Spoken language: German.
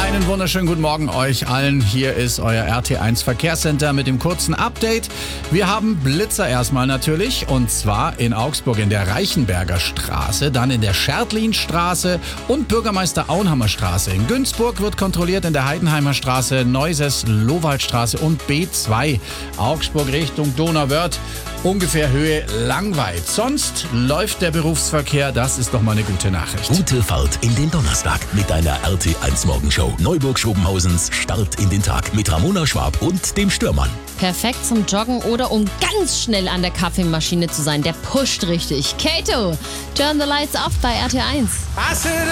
Einen wunderschönen guten Morgen euch allen. Hier ist euer RT1 Verkehrscenter mit dem kurzen Update. Wir haben Blitzer erstmal natürlich, und zwar in Augsburg in der Reichenberger Straße, dann in der Schertlinstraße und Bürgermeister Auenhammer Straße. In Günzburg wird kontrolliert in der Heidenheimer Straße, Neuses, Lowaldstraße und B2. Augsburg Richtung Donauwörth, ungefähr Höhe Langweid. Sonst läuft der Berufsverkehr, das ist doch mal eine gute Nachricht. Gute Fahrt in den Donnerstag mit deiner RT1 Morgenshow. Neuburg-Schobenhausens Start in den Tag mit Ramona Schwab und dem Stürmann. Perfekt zum Joggen oder um ganz schnell an der Kaffeemaschine zu sein. Der pusht richtig. Kato, turn the lights off bei RT1.